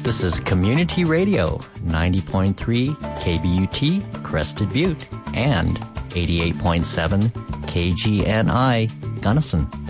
This is Community Radio, 90.3 KBUT, Crested Butte, and 88.7 KGNI, Gunnison.